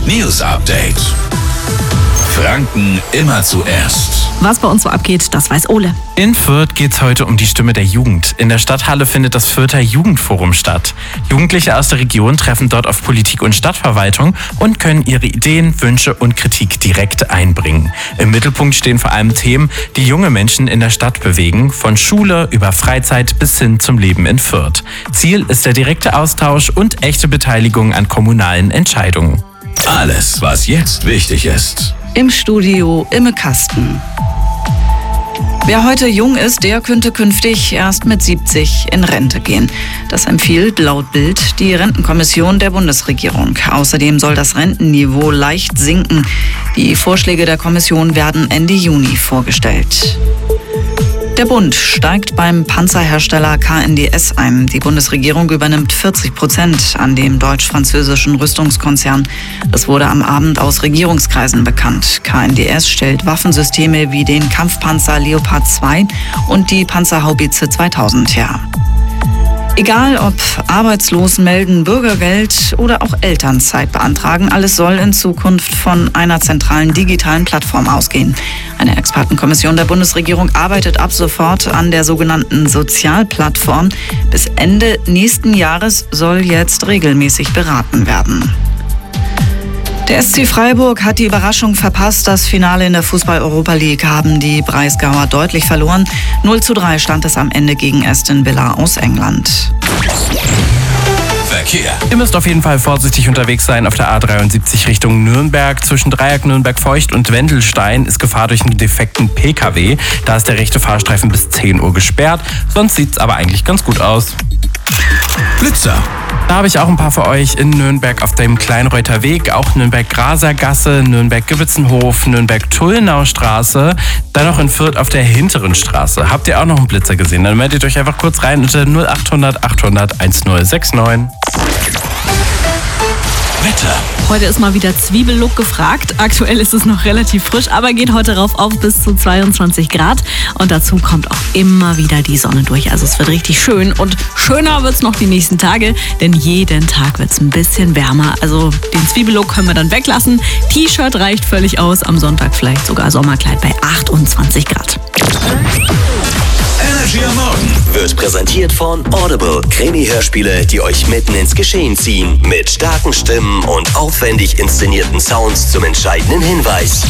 News Update. Franken immer zuerst. Was bei uns so abgeht, das weiß Ole. In Fürth geht es heute um die Stimme der Jugend. In der Stadthalle findet das Fürther Jugendforum statt. Jugendliche aus der Region treffen dort auf Politik und Stadtverwaltung und können ihre Ideen, Wünsche und Kritik direkt einbringen. Im Mittelpunkt stehen vor allem Themen, die junge Menschen in der Stadt bewegen, von Schule über Freizeit bis hin zum Leben in Fürth. Ziel ist der direkte Austausch und echte Beteiligung an kommunalen Entscheidungen. Alles, was jetzt wichtig ist. Im Studio im Kasten. Wer heute jung ist, der könnte künftig erst mit 70 in Rente gehen. Das empfiehlt laut Bild die Rentenkommission der Bundesregierung. Außerdem soll das Rentenniveau leicht sinken. Die Vorschläge der Kommission werden Ende Juni vorgestellt. Der Bund steigt beim Panzerhersteller KNDS ein. Die Bundesregierung übernimmt 40% an dem deutsch-französischen Rüstungskonzern. Das wurde am Abend aus Regierungskreisen bekannt. KNDS stellt Waffensysteme wie den Kampfpanzer Leopard 2 und die Panzerhaubitze 2000 her. Egal ob arbeitslos melden, Bürgergeld oder auch Elternzeit beantragen, alles soll in Zukunft von einer zentralen digitalen Plattform ausgehen. Eine Expertenkommission der Bundesregierung arbeitet ab sofort an der sogenannten Sozialplattform. Bis Ende nächsten Jahres soll jetzt regelmäßig beraten werden. Der SC Freiburg hat die Überraschung verpasst. Das Finale in der Fußball-Europa League haben die Breisgauer deutlich verloren. 0:3 stand es am Ende gegen Aston Villa aus England. Verkehr. Ihr müsst auf jeden Fall vorsichtig unterwegs sein auf der A73 Richtung Nürnberg. Zwischen Dreieck Nürnberg-Feucht und Wendelstein ist Gefahr durch einen defekten PKW. Da ist der rechte Fahrstreifen bis 10 Uhr gesperrt. Sonst sieht es aber eigentlich ganz gut aus. Blitzer. Da habe ich auch ein paar für euch in Nürnberg auf dem Kleinreuther Weg, auch Nürnberg-Graser-Gasse, Nürnberg-Gewitzenhof, Nürnberg-Tullnaustraße, dann noch in Fürth auf der hinteren Straße. Habt ihr auch noch einen Blitzer gesehen? Dann meldet euch einfach kurz rein unter 0800 800 1069. Wetter. Heute ist mal wieder Zwiebellook gefragt. Aktuell ist es noch relativ frisch, aber geht heute rauf auf bis zu 22 Grad. Und dazu kommt auch immer wieder die Sonne durch. Also es wird richtig schön und schöner wird es noch die nächsten Tage, denn jeden Tag wird es ein bisschen wärmer. Also den Zwiebellook können wir dann weglassen. T-Shirt reicht völlig aus. Am Sonntag vielleicht sogar Sommerkleid bei 28 Grad. Energy am Morgen Wird präsentiert von Audible. Krimi-Hörspiele, die euch mitten ins Geschehen ziehen. Mit starken Stimmen und aufwendig inszenierten Sounds zum entscheidenden Hinweis.